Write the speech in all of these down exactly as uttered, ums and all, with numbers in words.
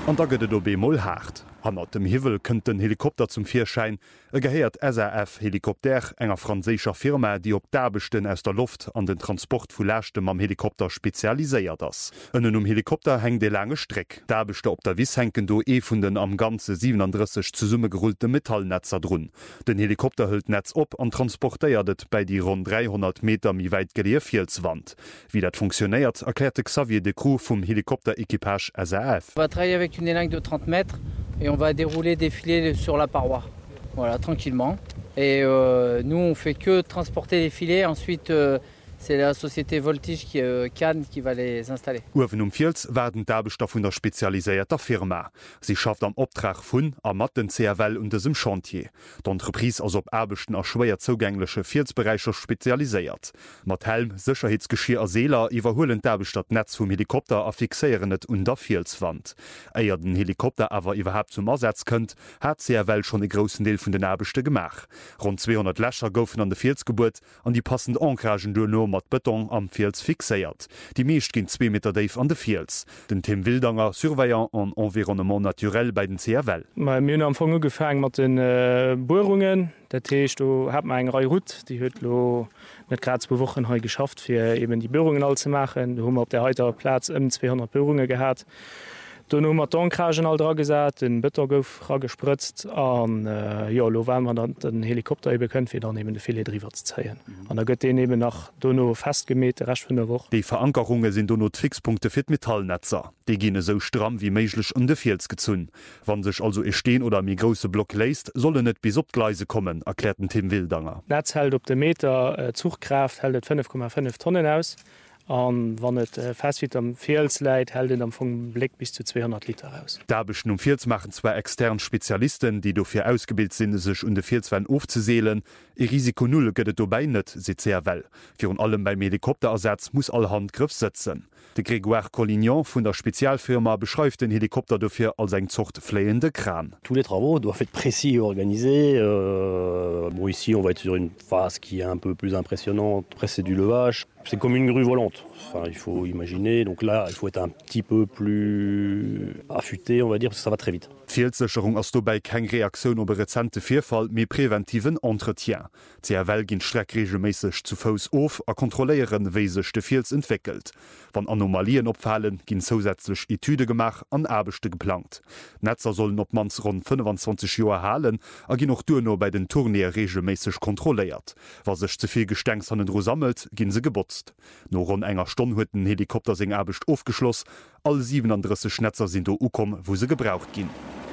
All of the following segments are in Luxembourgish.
An da gëtt do Bemol hart. Hanner dem Hiwel kënnt den Helikopter zum Vierschein, e gehéiert S A F-Helikopter enger franzécher Firma, die op d'Aarbechten aus der Luft an den Transport vu Lächtem am Helikopter speziaiséiert ass. Ënnen um Helikopter heng de lange Streck. D'Aarbechte op der Wiss henken do e vun den am ganze siebenunddreißig zu Summe gerullte Metallnetzer drun. Den Helikopter hëlt Netz op an transportéiertet bei die rund dreihundert Meter mi weit geleer Fielswand. Wie dat funktionéiert, erklärte Xavier de Croo vum Helikopter-Equipage S A F. On va travailler avec une élingue de trente mètres et on va dérouler des filets sur la paroi, voilà, tranquillement. Et euh, nous, on fait que transporter les filets. Ensuite, euh, c'est la société Voltige qui, euh, Cannes qui va les installer. Uwen um Fiels werden d'Aarbechter vun der spezialiséierter Firma. Sie schafft am Optrag vun a mat den C R L und desem Chantier. D'Entreprise ass op Aarbechten a schwéier zogänglesche Fielsbereicher spezialiséiert. Mat Helm, Sicherheitsgeschirr a Seeler iwwerhoelen d'Aarbechter Netz vum Helikopter a fixéieren net un der Fielswand. Eier den Helikopter awer iwwerhap zum Ersatz kënnt, hat C R L schon e grossen Deel vun den Aarbechte gemach. Rund zweihundert Lächer goufen an de Fielsgeburt an die passend Ankragen do no mat Beton am Fiels fixéiert. Die meescht ginn zwei Meter Dave an de Fiels. Den Tim Wildanger, Surveillant an Environnement naturell bei den C R L. Ma Mün am Fonge gefang mat den äh, Bohrungen. Der Techt hat ma eng Reihut, die huet lo net grad zwei Wochen he geschafft, fir eben die Bohrungen all zu machen. Du hummer op der heutiger Platz um zweihundert Bohrungen gehabt. Don hummer d'Ankragen all dra gesat, den Bëtter gouf ra gespritzt an äh, ja, lo war man dann den Helikopter iwbe kënnt, fir dann de File driwer ze zeien. An der gëtt den eben nach Donno festgemet recht vun der Woche. Die Verankerungen sind donno Fixpunkte fir Metallnetzer. Die ginne so stramm wie méiglech un de Fiels gezunn. Wann sech also e steen oder mi grosse Block läist, solle net bis op Gleise kommen, erklärten Tim Wildanger. Netz hält op de Meter äh, Zugkraft hält fünf Komma fünf Tonnen aus. An wann et äh, festwit am Fiels läit, hält am vum Blick bis zu zweihundert Liter aus. D'Aarbechten um Fiels machen zwei extern Spezialisten, die dofir ausgebildet sinn, sech un de Fielswein ofzeseelen. E Risiko null gëtt dobei net, se C R L. Virun allem beim Helikopterersatz muss all Hand Griff setzen. De Grégoire Collignon vun der Spezialfirma beschreift den Helikopter dofir als eng zocht fléende Kran. Tous les travaux doivent être précis et organisés. Euh, bon, ici, on va être sur une phase qui est un peu plus impressionnante. Après, c'est du levage. C'est comme une grue volante. Enfin, il faut imaginer. Donc là, il faut être un petit peu plus affûté, on va dire, parce que ça va très vite. Fielssicherung ass dobei keng Reaktion op rezente Vierfall méi präventiven Entretien. C R L ginn streckregelméisseg zu Fous of a kontroléieren wéi sech de Fiels entwickelt. Wann Anomalien opfallen, ginn zusätzlech Etüde gemach an Aarbechte geplant. Netzer sollen op mans rund fünfundzwanzig Joer halen, a ginn noch duno bei den Tourneer regelméisseg kontroléiert. Was sech zuviel Gestenks an den Dro sammelt, ginn se gebotzt. No rund enger Stonn huet den Helikopter seg Aarbecht aufgeschloss, all siebenunddreißig Netzer sind do ukom, wo se gebraucht ginn.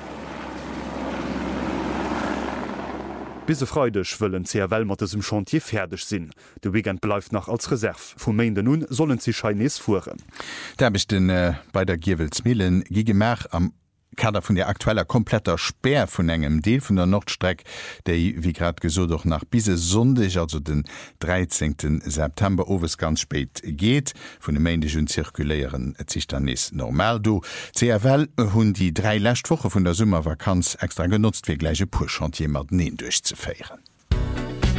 Bise freudech wëllen C R L mat em Chantier fertig sinn. De Wegent bleif nach als Reserv. Vu Mainde nun sollen sie Chinese fuhren. Da bist den äh, bei der Giwelsmillen gi gemerk am Kader vun der aktueller kompletter Speer vun engem Deel vun der Nordstreck, déi wie grad gesot doch nach bise Sonndech, also den dreizehnten September owes ganz spéit geht, vun de Mäindech hun zirkuléieren et sich dann is normal do. C R L hunn die drei Lächtwoche vun der Summervakanz extra genutzt fir gleiche Puchantier mat neen durchzufeieren.